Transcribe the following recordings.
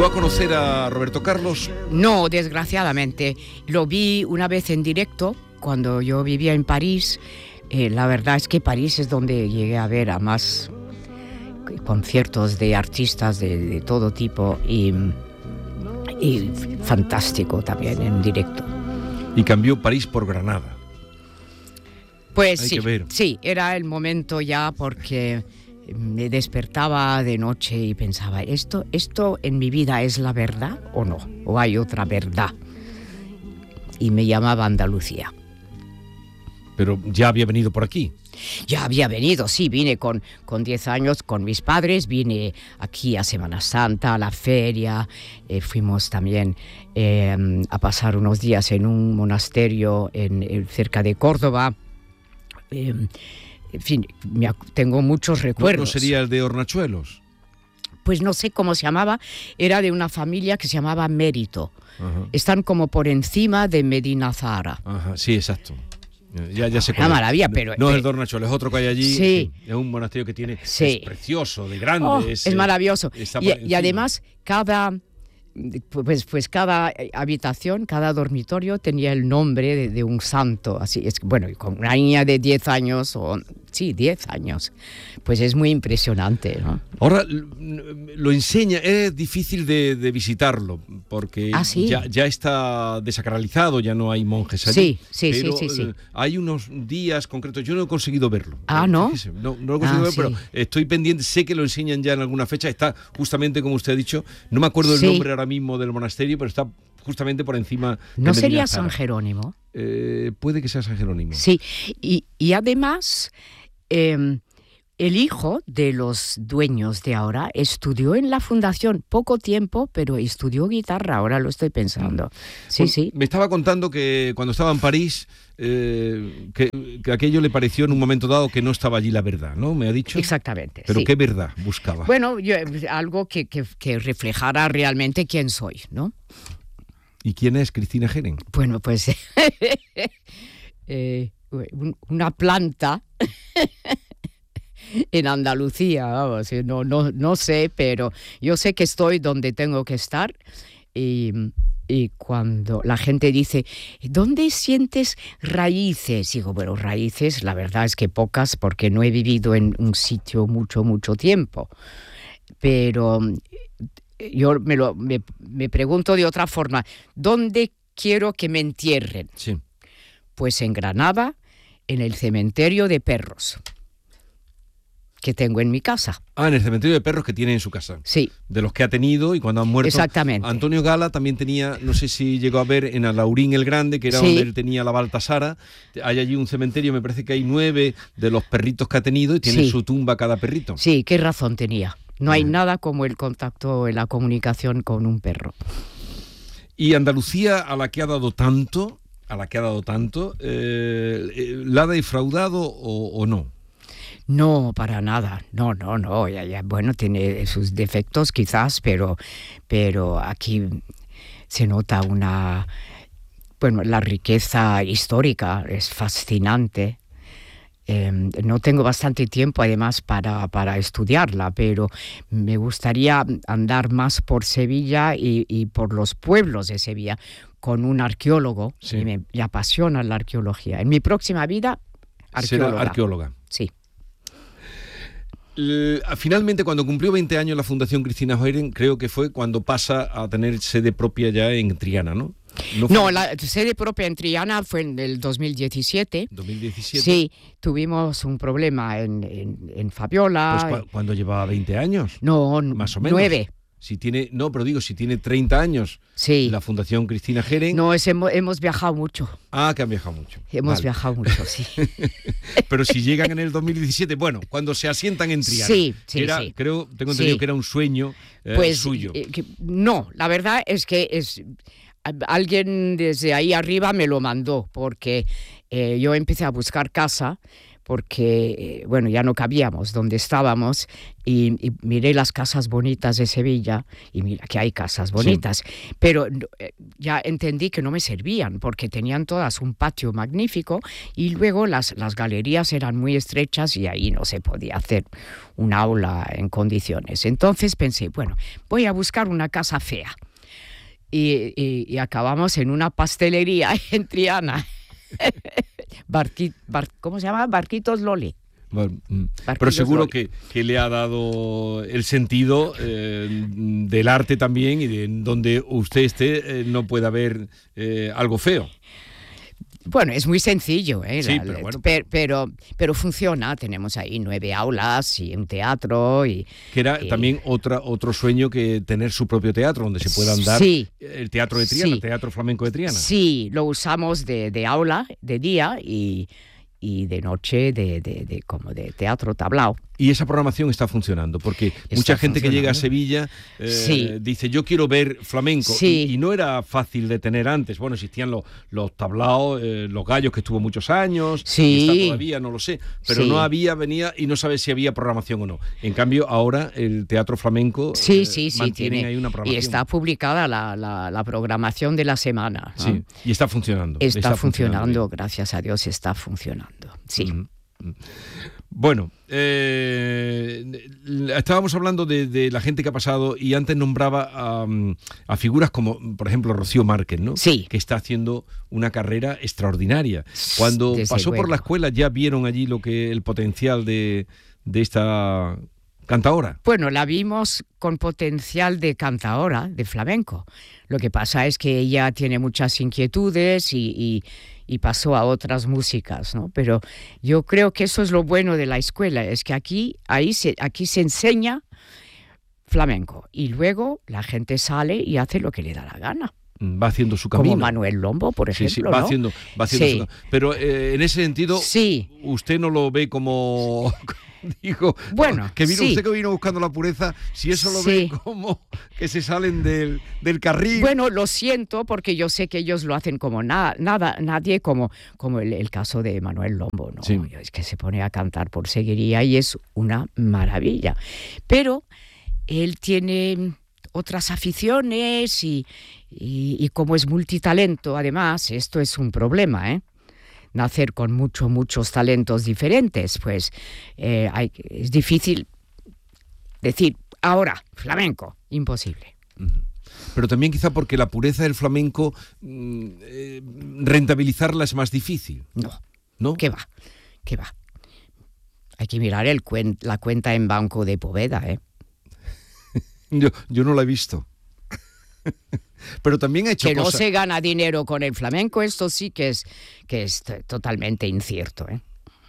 ¿Llegó a conocer a Roberto Carlos? No, desgraciadamente. Lo vi una vez en directo cuando yo vivía en París. La verdad es que París es donde llegué a ver a más conciertos de artistas de todo tipo y fantástico también en directo. Y cambió París por Granada. Pues Hay sí, que ver. sí, era el momento ya porque me despertaba de noche y pensaba, ¿esto en mi vida es la verdad o no? ¿O hay otra verdad? Y me llamaba Andalucía. Pero ya había venido por aquí. Ya había venido, sí, vine con 10 años con mis padres, vine aquí a Semana Santa, a la feria, fuimos también a pasar unos días en un monasterio cerca de Córdoba. En fin, tengo muchos recuerdos. ¿No sería el de Hornachuelos? Pues no sé cómo se llamaba, era de una familia que se llamaba Mérito. Ajá. Están como por encima de Medina Zahara. Ajá, sí, exacto. Ya sé Una maravilla, pero... No es el de Hornachuelos, es otro que hay allí. Sí. Es un monasterio que tiene... Sí. Es precioso, de grande. Oh, es maravilloso. Y además, cada habitación, cada dormitorio tenía el nombre de un santo. Así es, bueno, y con una niña de 10 años, 10 años, pues es muy impresionante, ¿no? Ahora lo enseña, es difícil de visitarlo, porque ¿sí? ya está desacralizado, ya no hay monjes allí. Sí. Hay unos días concretos, yo no he conseguido verlo. ¿No? Fíjese, no lo he conseguido ver, sí. pero estoy pendiente, sé que lo enseñan ya en alguna fecha, está justamente como usted ha dicho, no me acuerdo el nombre ahora mismo del monasterio, pero está justamente por encima. ¿No sería San Jerónimo? Puede que sea San Jerónimo. Sí, y además... el hijo de los dueños de ahora estudió en la fundación poco tiempo, pero estudió guitarra, ahora lo estoy pensando. Sí, Pues, sí. Me estaba contando que cuando estaba en París, que aquello le pareció en un momento dado que no estaba allí la verdad, ¿no? Me ha dicho. Exactamente. Pero sí. ¿qué verdad buscaba? Bueno, algo que reflejara realmente quién soy, ¿no? ¿Y quién es Cristina Geren? Bueno, pues una planta en Andalucía, vamos, no sé, pero yo sé que estoy donde tengo que estar y cuando la gente dice, ¿dónde sientes raíces? Digo, bueno, raíces, la verdad es que pocas porque no he vivido en un sitio mucho tiempo, pero yo me pregunto de otra forma, ¿dónde quiero que me entierren? Sí. Pues en Granada, en el cementerio de perros que tengo en mi casa. En el cementerio de perros que tiene en su casa. Sí. De los que ha tenido y cuando han muerto. Exactamente. Antonio Gala también tenía, no sé si llegó a ver, en Alaurín el Grande, que era donde él tenía la Baltasara. Hay allí un cementerio, me parece que hay 9 de los perritos que ha tenido y tiene su tumba cada perrito. Sí, qué razón tenía. No hay nada como el contacto, la comunicación con un perro. Y Andalucía, a la que ha dado tanto, ¿la ha defraudado o no? No, para nada. No. Ya, bueno, tiene sus defectos quizás, pero aquí se nota la riqueza histórica es fascinante. No tengo bastante tiempo además para estudiarla, pero me gustaría andar más por Sevilla y por los pueblos de Sevilla con un arqueólogo. Sí. Me apasiona la arqueología. En mi próxima vida, arqueóloga. Será arqueóloga. Sí. Finalmente, cuando cumplió 20 años la Fundación Cristina Geren, creo que fue cuando pasa a tener sede propia ya en Triana, ¿no? No, la sede propia en Triana fue en el 2017. ¿2017? Sí, tuvimos un problema en Fabiola. Pues cuando llevaba 20 años. No, más o menos. 9. Si tiene 30 años, sí. La Fundación Cristina Geren. No, hemos viajado mucho. Que han viajado mucho. Hemos viajado mucho, sí. Pero si llegan en el 2017, bueno, cuando se asientan en Triana. Sí. Tengo entendido que era un sueño suyo. No, la verdad es que alguien desde ahí arriba me lo mandó, porque yo empecé a buscar casa porque, bueno, ya no cabíamos donde estábamos y miré las casas bonitas de Sevilla y mira que hay casas bonitas, sí. Pero ya entendí que no me servían porque tenían todas un patio magnífico y luego las galerías eran muy estrechas y ahí no se podía hacer un aula en condiciones. Entonces pensé, bueno, voy a buscar una casa fea y acabamos en una pastelería en Triana. ¿Cómo se llama? Barquitos Loli. Pero seguro que le ha dado el sentido del arte también, y de donde usted esté no puede haber algo feo. Bueno, es muy sencillo, sí, pero bueno. Pero funciona. Tenemos ahí 9 aulas y un teatro. Que era también otro sueño, que tener su propio teatro, donde se puedan dar el teatro de Triana, el Teatro Flamenco de Triana. Sí, lo usamos de aula, de día, y de noche como de teatro tablao. Y esa programación está funcionando, porque mucha gente que llega a Sevilla dice, yo quiero ver flamenco, y no era fácil de tener antes. Bueno, existían los tablaos, los gallos, que estuvo muchos años, y está todavía, no lo sé, pero no venía y no sabes si había programación o no. En cambio, ahora el Teatro Flamenco mantiene ahí una programación. Y está publicada la programación de la semana, ¿no? Sí, y está funcionando. Está funcionando, gracias a Dios, está funcionando, sí. Bueno, estábamos hablando de la gente que ha pasado, y antes nombraba a figuras como, por ejemplo, Rocío Márquez, ¿no? Sí. Que está haciendo una carrera extraordinaria. Cuando pasó por la escuela, ya vieron allí el potencial de esta cantaora. Bueno, la vimos con potencial de cantaora, de flamenco. Lo que pasa es que ella tiene muchas inquietudes y pasó a otras músicas, ¿no? Pero yo creo que eso es lo bueno de la escuela, es que aquí se enseña flamenco y luego la gente sale y hace lo que le da la gana. Va haciendo su camino. Como Manuel Lombo, por ejemplo. Sí, va haciendo su camino. Pero en ese sentido, usted no lo ve como... Digo, bueno, que vino usted, que vino buscando la pureza, si eso lo ve como que se salen del carril. Bueno, lo siento, porque yo sé que ellos lo hacen como nadie, como el caso de Manuel Lombo, ¿no? Sí. Es que se pone a cantar por seguiría y es una maravilla. Pero él tiene otras aficiones y como es multitalento, además, esto es un problema, ¿eh? Nacer con muchos talentos diferentes, pues es difícil decir, ahora, flamenco, imposible. Pero también quizá porque la pureza del flamenco, rentabilizarla es más difícil. No, ¿qué va? Hay que mirar la cuenta en banco de Poveda, ¿eh? Yo no la he visto. Pero también ha hecho que cosas... no se gana dinero con el flamenco, esto sí que es totalmente incierto, ¿eh?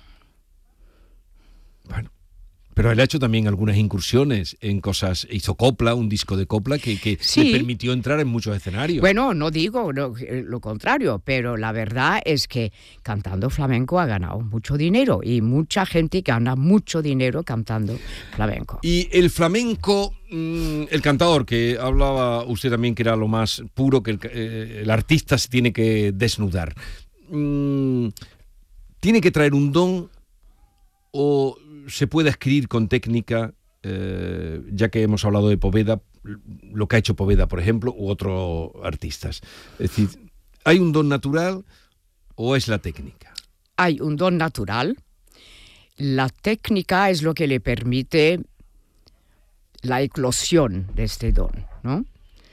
Bueno, pero él ha hecho también algunas incursiones en cosas, hizo copla, un disco de copla que le permitió entrar en muchos escenarios. Bueno, no digo lo contrario, pero la verdad es que cantando flamenco ha ganado mucho dinero y mucha gente gana mucho dinero cantando flamenco. Y el flamenco, el cantador, que hablaba usted también que era lo más puro, que el artista se tiene que desnudar. ¿Tiene que traer un don o se puede adquirir con técnica, ya que hemos hablado de Poveda, lo que ha hecho Poveda, por ejemplo, u otros artistas? Es decir, ¿hay un don natural o es la técnica? Hay un don natural. La técnica es lo que le permite la eclosión de este don, ¿no?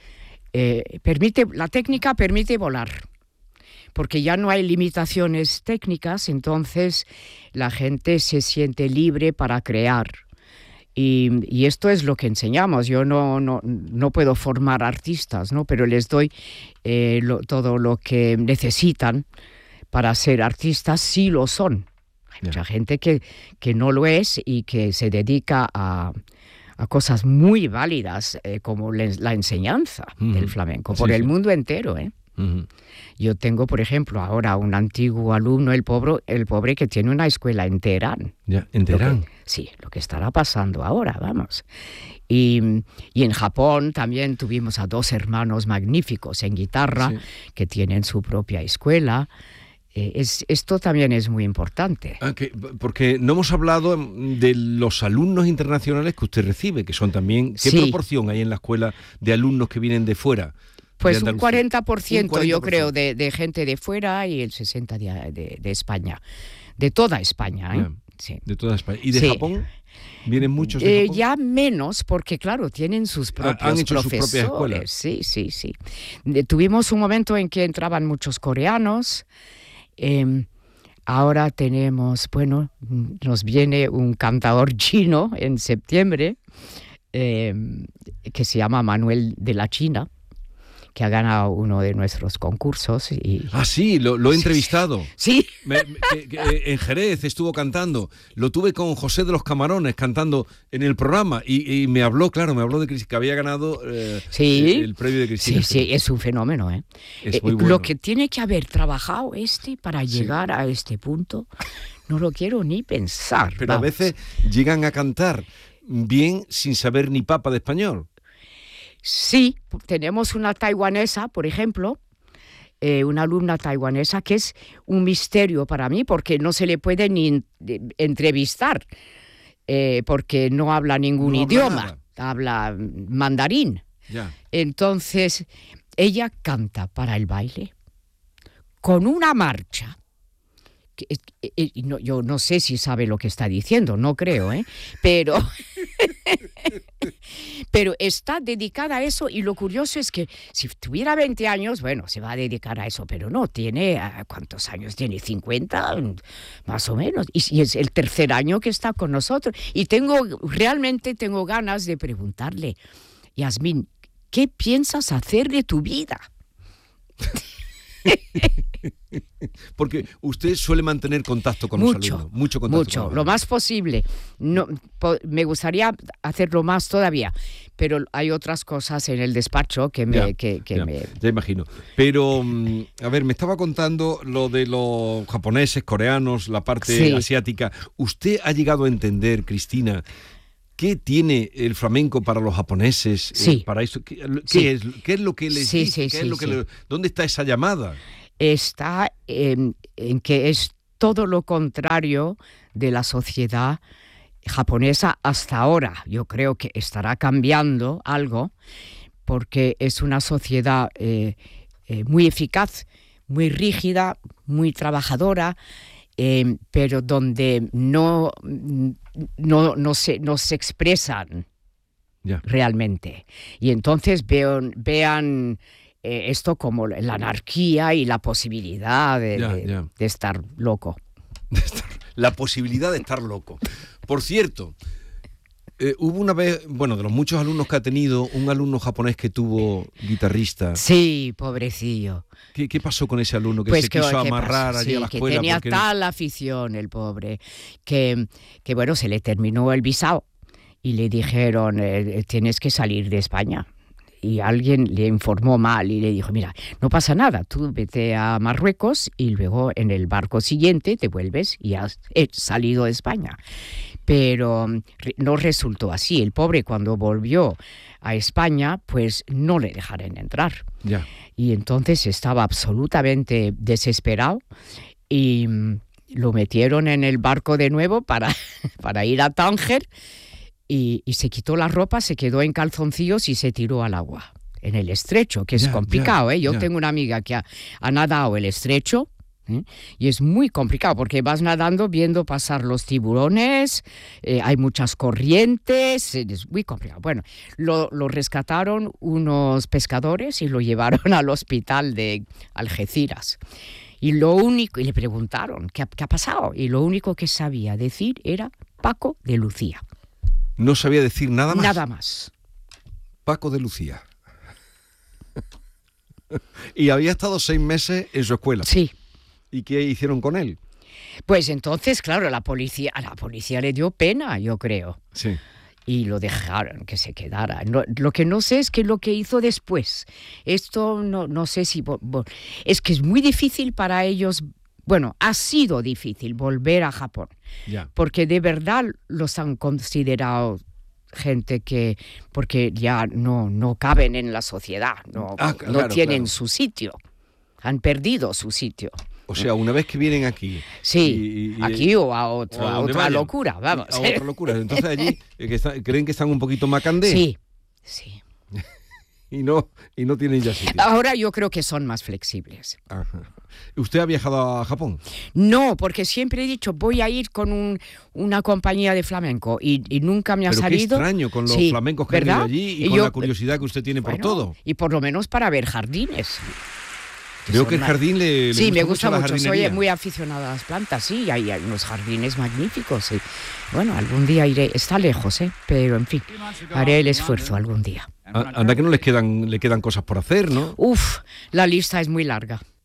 La técnica permite volar, porque ya no hay limitaciones técnicas, entonces la gente se siente libre para crear. Y esto es lo que enseñamos. Yo no puedo formar artistas, ¿no? Pero les doy todo lo que necesitan para ser artistas, si lo son. Hay mucha gente que no lo es y que se dedica a cosas muy válidas, como la enseñanza del flamenco, por el mundo entero, ¿eh? Yo tengo, por ejemplo, ahora un antiguo alumno, el pobre que tiene una escuela en Teherán. ¿En Teherán? Lo que estará pasando ahora, vamos. Y en Japón también tuvimos a 2 hermanos magníficos en guitarra que tienen su propia escuela. Esto también es muy importante. Porque no hemos hablado de los alumnos internacionales que usted recibe, que son también... ¿Qué proporción hay en la escuela de alumnos que vienen de fuera? Pues un 40%, yo creo, de gente de fuera y el 60% de España. De toda España, ¿eh? Sí. De toda España. ¿Y de Japón? ¿Vienen muchos de Japón? Ya menos, porque claro, tienen sus propios han hecho profesores. Sus propias escuelas. Sí. Tuvimos un momento en que entraban muchos coreanos. Ahora tenemos, nos viene un cantador chino en septiembre que se llama Manuel de la China, que ha ganado uno de nuestros concursos. Sí, lo he entrevistado. Sí. En Jerez estuvo cantando. Lo tuve con José de los Camarones cantando en el programa y me habló de que había ganado el premio de Cristina. Sí, es un fenómeno. Es muy bueno. Lo que tiene que haber trabajado para llegar a este punto, no lo quiero ni pensar. Pero a veces llegan a cantar bien sin saber ni papa de español. Sí, tenemos una taiwanesa, por ejemplo, una alumna taiwanesa que es un misterio para mí porque no se le puede ni entrevistar porque no habla ningún idioma, habla mandarín. Ya. Entonces, ella canta para el baile con una marcha. Yo no sé si sabe lo que está diciendo, no creo, pero está dedicada a eso y lo curioso es que si tuviera 20 años, se va a dedicar a eso, pero no, tiene, ¿cuántos años tiene? 50, más o menos, y es el tercer año que está con nosotros y realmente tengo ganas de preguntarle, Yasmín, ¿qué piensas hacer de tu vida? Porque usted suele mantener contacto con los alumnos. Mucho contacto. Mucho, lo más posible. No, me gustaría hacerlo más todavía, pero hay otras cosas en el despacho que me... Ya imagino. Pero, a ver, me estaba contando lo de los japoneses, coreanos, la parte asiática. ¿Usted ha llegado a entender, Cristina, qué tiene el flamenco para los japoneses? Para eso, ¿qué es lo que les dice? ¿Dónde está esa llamada? Está en que es todo lo contrario de la sociedad japonesa hasta ahora. Yo creo que estará cambiando algo porque es una sociedad muy eficaz, muy rígida, muy trabajadora, pero donde no se expresan realmente. Y entonces vean esto como la anarquía y la posibilidad de estar loco. La posibilidad de estar loco. Por cierto, hubo una vez, de los muchos alumnos que ha tenido, un alumno japonés que tuvo guitarrista. Sí, pobrecillo. ¿Qué pasó con ese alumno que se quiso amarrar allí a la escuela? Que tenía tal afición el pobre, que se le terminó el visado y le dijeron, tienes que salir de España. Y alguien le informó mal y le dijo, mira, no pasa nada, tú vete a Marruecos y luego en el barco siguiente te vuelves y has salido de España. Pero no resultó así. El pobre cuando volvió a España, pues no le dejaron entrar. Ya. Y entonces estaba absolutamente desesperado y lo metieron en el barco de nuevo para ir a Tánger. Y se quitó la ropa, se quedó en calzoncillos y se tiró al agua, en el estrecho, que es complicado. Yo tengo una amiga que ha nadado el estrecho, y es muy complicado porque vas nadando viendo pasar los tiburones, hay muchas corrientes, es muy complicado. Bueno, lo rescataron unos pescadores y lo llevaron al hospital de Algeciras. Y le preguntaron, ¿qué ha pasado? Y lo único que sabía decir era Paco de Lucía. No sabía decir nada más. Nada más. Paco de Lucía. Y había estado 6 meses en su escuela. Sí. ¿Y qué hicieron con él? Pues entonces, claro, a la policía le dio pena, yo creo. Sí. Y lo dejaron que se quedara. Lo que no sé es qué es lo que hizo después. Esto no sé si... es que es muy difícil para ellos... ha sido difícil volver a Japón, porque de verdad los han considerado gente porque ya no caben en la sociedad, no tienen su sitio, han perdido su sitio. O sea, una vez que vienen aquí... Sí, aquí o a otra locura, vamos. A otra locura. Entonces allí creen que están un poquito macandés. Sí. Y no tienen ya sitio. Ahora yo creo que son más flexibles. Ajá. ¿Usted ha viajado a Japón? No, porque siempre he dicho, voy a ir con una compañía de flamenco y nunca me ha salido. Qué extraño con los flamencos que han ido allí y con la curiosidad que usted tiene por todo. Y por lo menos para ver jardines. Veo que el jardín le sí, me gusta mucho. Soy muy aficionada a las plantas, sí, hay unos jardines magníficos. Sí. Bueno, algún día iré, está lejos, pero en fin, haré el esfuerzo algún día. Anda que no le quedan cosas por hacer, ¿no? Uf, la lista es muy larga.